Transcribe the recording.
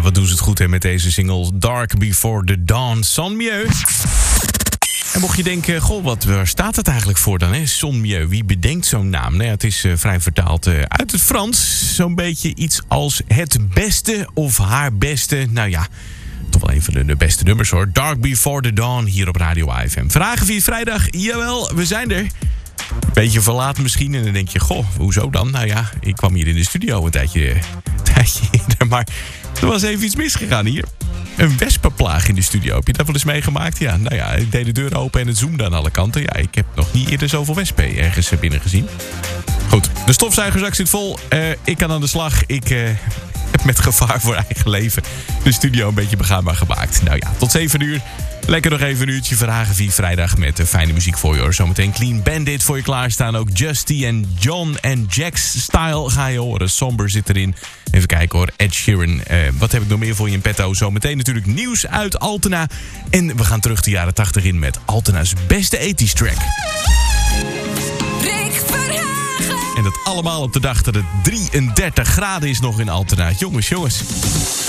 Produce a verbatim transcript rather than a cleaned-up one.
wat doen ze het goed hè, met deze single Dark Before the Dawn. Son Mieux. En mocht je denken, goh, wat, waar staat het eigenlijk voor dan? Hè? Son Mieux, wie bedenkt zo'n naam? Nou ja, het is uh, vrij vertaald uh, uit het Frans. Zo'n beetje iets als het beste of haar beste. Nou ja, toch wel een van de beste nummers hoor. Dark Before the Dawn hier op Radio A F M. Vragen via vrijdag? Jawel, we zijn er. Beetje verlaat misschien en dan denk je, goh, hoezo dan? Nou ja, ik kwam hier in de studio een tijdje, een tijdje eerder, maar er was even iets misgegaan hier. Een wespenplaag in de studio. Heb je dat wel eens meegemaakt? Ja, nou ja, ik deed de deur open en het zoomde aan alle kanten. Ja, ik heb nog niet eerder zoveel wespen ergens binnen gezien. Goed, de stofzuigerzak zit vol. Uh, ik kan aan de slag. Ik uh, heb met gevaar voor eigen leven de studio een beetje begaanbaar gemaakt. Nou ja, tot zeven uur. Lekker nog even een uurtje vragen via vrijdag met uh, fijne muziek voor je hoor. Zometeen Clean Bandit voor je klaarstaan. Ook Justy en John en Jax Style ga je horen. Somber zit erin. Even kijken hoor, Ed Sheeran. Uh, wat heb ik nog meer voor je in petto? Zometeen natuurlijk nieuws uit Altena. En we gaan terug de jaren tachtig in met Altena's beste ethisch track. Rick Verhagen. En dat allemaal op de dag dat het drieëndertig graden is nog in Altena. Jongens, jongens.